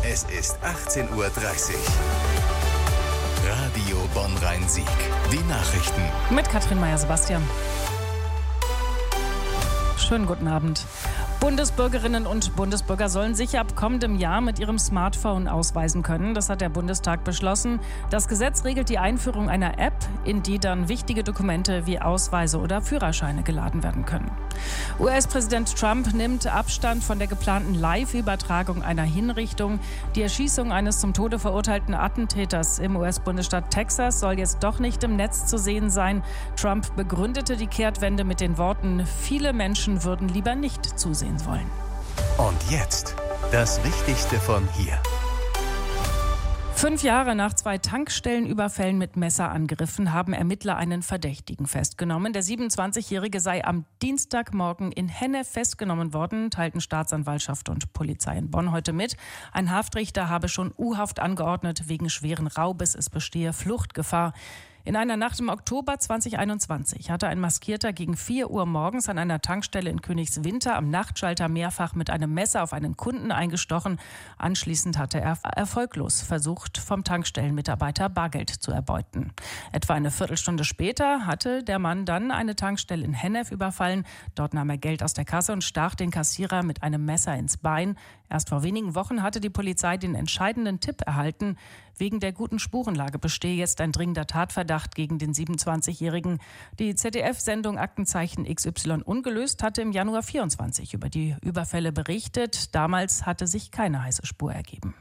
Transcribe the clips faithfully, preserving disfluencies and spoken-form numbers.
Es ist achtzehn Uhr dreißig. Radio Bonn-Rhein-Sieg. Die Nachrichten. Mit Katrin Meyer-Sebastian. Schönen guten Abend. Bundesbürgerinnen und Bundesbürger sollen sich ab kommendem Jahr mit ihrem Smartphone ausweisen können. Das hat der Bundestag beschlossen. Das Gesetz regelt die Einführung einer App, in die dann wichtige Dokumente wie Ausweise oder Führerscheine geladen werden können. U S-Präsident Trump nimmt Abstand von der geplanten Live-Übertragung einer Hinrichtung. Die Erschießung eines zum Tode verurteilten Attentäters im U S-Bundesstaat Texas soll jetzt doch nicht im Netz zu sehen sein. Trump begründete die Kehrtwende mit den Worten: Viele Menschen würden lieber nicht zusehen wollen. Und jetzt das Wichtigste von hier. Fünf Jahre nach zwei Tankstellenüberfällen mit Messerangriffen haben Ermittler einen Verdächtigen festgenommen. Der siebenundzwanzigjährige sei am Dienstagmorgen in Hennef festgenommen worden, teilten Staatsanwaltschaft und Polizei in Bonn heute mit. Ein Haftrichter habe schon U-Haft angeordnet wegen schweren Raubes. Es bestehe Fluchtgefahr. In einer Nacht im Oktober zweitausendeinundzwanzig hatte ein Maskierter gegen vier Uhr morgens an einer Tankstelle in Königswinter am Nachtschalter mehrfach mit einem Messer auf einen Kunden eingestochen. Anschließend hatte er erfolglos versucht, vom Tankstellenmitarbeiter Bargeld zu erbeuten. Etwa eine Viertelstunde später hatte der Mann dann eine Tankstelle in Hennef überfallen. Dort nahm er Geld aus der Kasse und stach den Kassierer mit einem Messer ins Bein. Erst vor wenigen Wochen hatte die Polizei den entscheidenden Tipp erhalten. Wegen der guten Spurenlage bestehe jetzt ein dringender Tatverdacht gegen den siebenundzwanzigjährigen. Die Z D F-Sendung Aktenzeichen X Y ungelöst hatte im Januar vierundzwanzig über die Überfälle berichtet. Damals hatte sich keine heiße Spur ergeben.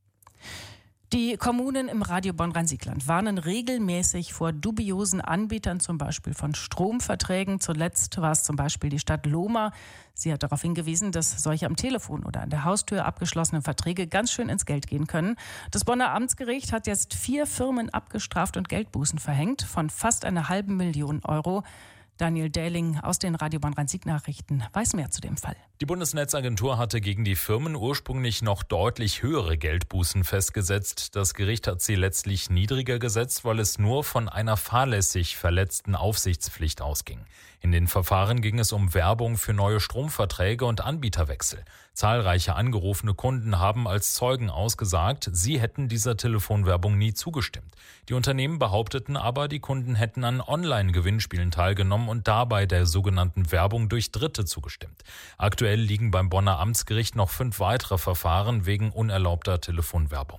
Die Kommunen im Radio Bonn-Rhein-Sieg-Land warnen regelmäßig vor dubiosen Anbietern, zum Beispiel von Stromverträgen. Zuletzt war es zum Beispiel die Stadt Lohmar. Sie hat darauf hingewiesen, dass solche am Telefon oder an der Haustür abgeschlossenen Verträge ganz schön ins Geld gehen können. Das Bonner Amtsgericht hat jetzt vier Firmen abgestraft und Geldbußen verhängt von fast einer halben Million Euro. Daniel Dähling aus den Radio Bonn-Rhein-Sieg-Nachrichten weiß mehr zu dem Fall. Die Bundesnetzagentur hatte gegen die Firmen ursprünglich noch deutlich höhere Geldbußen festgesetzt. Das Gericht hat sie letztlich niedriger gesetzt, weil es nur von einer fahrlässig verletzten Aufsichtspflicht ausging. In den Verfahren ging es um Werbung für neue Stromverträge und Anbieterwechsel. Zahlreiche angerufene Kunden haben als Zeugen ausgesagt, sie hätten dieser Telefonwerbung nie zugestimmt. Die Unternehmen behaupteten aber, die Kunden hätten an Online-Gewinnspielen teilgenommen und dabei der sogenannten Werbung durch Dritte zugestimmt. Aktuell liegen beim Bonner Amtsgericht noch fünf weitere Verfahren wegen unerlaubter Telefonwerbung.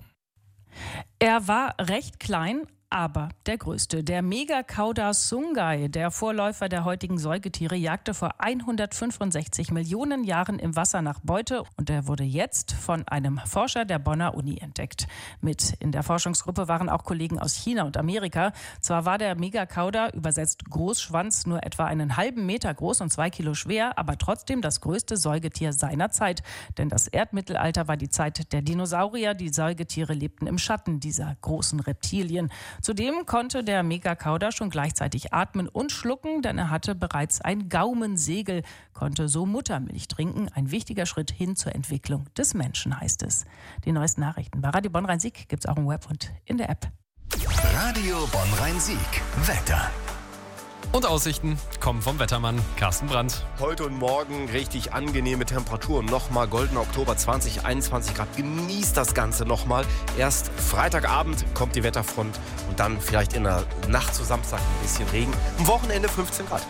Er war recht klein, aber der größte. Der Megakauda Sungai, der Vorläufer der heutigen Säugetiere, jagte vor hundertfünfundsechzig Millionen Jahren im Wasser nach Beute und er wurde jetzt von einem Forscher der Bonner Uni entdeckt. Mit in der Forschungsgruppe waren auch Kollegen aus China und Amerika. Zwar war der Megakauda, übersetzt Großschwanz, nur etwa einen halben Meter groß und zwei Kilo schwer, aber trotzdem das größte Säugetier seiner Zeit. Denn das Erdmittelalter war die Zeit der Dinosaurier. Die Säugetiere lebten im Schatten dieser großen Reptilien. Zudem konnte der Megakauda schon gleichzeitig atmen und schlucken, denn er hatte bereits ein Gaumensegel, konnte so Muttermilch trinken. Ein wichtiger Schritt hin zur Entwicklung des Menschen, heißt es. Die neuesten Nachrichten bei Radio Bonn-Rhein-Sieg gibt es auch im Web und in der App. Radio Bonn-Rhein-Sieg. Wetter. Und Aussichten kommen vom Wettermann Carsten Brandt. Heute und morgen richtig angenehme Temperaturen. Nochmal goldener Oktober, zwanzig, einundzwanzig Grad. Genießt das Ganze nochmal. Erst Freitagabend kommt die Wetterfront und dann vielleicht in der Nacht zu Samstag ein bisschen Regen. Am Wochenende fünfzehn Grad.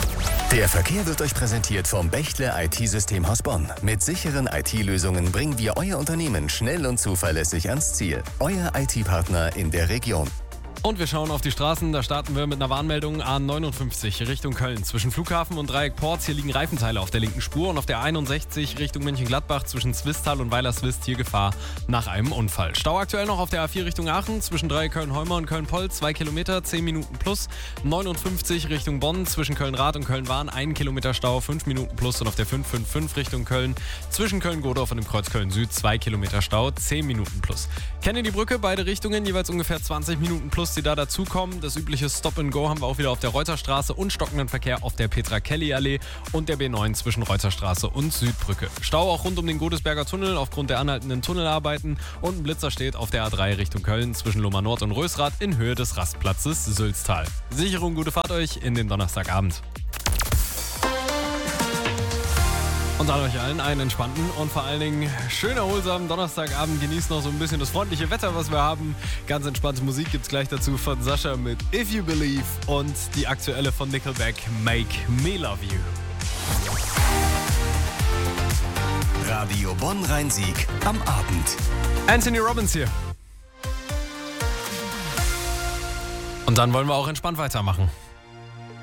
Der Verkehr wird euch präsentiert vom Bechtle I T-Systemhaus Bonn. Mit sicheren I T-Lösungen bringen wir euer Unternehmen schnell und zuverlässig ans Ziel. Euer I T-Partner in der Region. Und wir schauen auf die Straßen. Da starten wir mit einer Warnmeldung A neunundfünfzig Richtung Köln. Zwischen Flughafen und Dreieck Porz, hier liegen Reifenteile auf der linken Spur. Und auf der einundsechzig Richtung Mönchengladbach zwischen Zwistal und Weilerswist, hier Gefahr nach einem Unfall. Stau aktuell noch auf der A vier Richtung Aachen. Zwischen Dreieck Köln-Heumer und Köln-Poll, zwei Kilometer, zehn Minuten plus. neunundfünfzig Richtung Bonn, zwischen Köln-Rath und Köln-Wahn, ein Kilometer Stau, fünf Minuten plus. Und auf der fünf fünf fünf Richtung Köln, zwischen Köln-Godorf und dem Kreuz Köln-Süd, zwei Kilometer Stau, zehn Minuten plus. Kennedy-Brücke, beide Richtungen, jeweils ungefähr zwanzig Minuten plus, die da dazukommen. Das übliche Stop-and-Go haben wir auch wieder auf der Reuterstraße und stockenden Verkehr auf der Petra-Kelly-Allee und der B neun zwischen Reuterstraße und Südbrücke. Stau auch rund um den Godesberger Tunnel aufgrund der anhaltenden Tunnelarbeiten und ein Blitzer steht auf der A drei Richtung Köln zwischen Lohmar Nord und Rösrath in Höhe des Rastplatzes Sülztal. Sicherung, gute Fahrt euch in den Donnerstagabend. Und dann euch allen einen entspannten und vor allen Dingen schön erholsamen Donnerstagabend. Genießt noch so ein bisschen das freundliche Wetter, was wir haben. Ganz entspannte Musik gibt's gleich dazu von Sascha mit If You Believe und die aktuelle von Nickelback, Make Me Love You. Radio Bonn-Rhein-Sieg am Abend. Anthony Robbins hier. Und dann wollen wir auch entspannt weitermachen.